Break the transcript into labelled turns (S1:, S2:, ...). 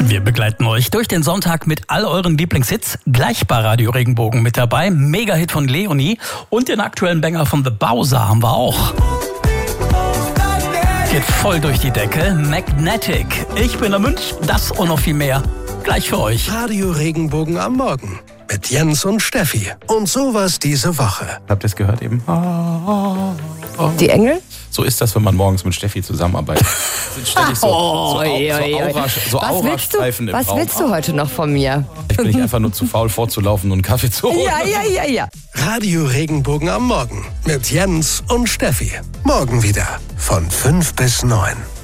S1: Wir begleiten euch durch den Sonntag mit all euren Lieblingshits. Gleich bei Radio Regenbogen mit dabei. Mega-Hit von Leonie und den aktuellen Banger von The Bowser haben wir auch. Geht voll durch die Decke. Magnetic. Ich bin der Münch. Das und noch viel mehr. Gleich für euch.
S2: Radio Regenbogen am Morgen. Mit Jens und Steffi. Und sowas diese Woche.
S3: Habt ihr es gehört eben?
S4: Die Engel?
S3: So ist das, wenn man morgens mit Steffi zusammenarbeitet. Sind ständig so Aurastreifen im Raum.
S4: Was willst du heute noch von mir?
S3: Ich bin nicht einfach nur zu faul vorzulaufen und einen Kaffee zu holen.
S4: Ja.
S2: Radio Regenbogen am Morgen. Mit Jens und Steffi. Morgen wieder von 5 bis 9.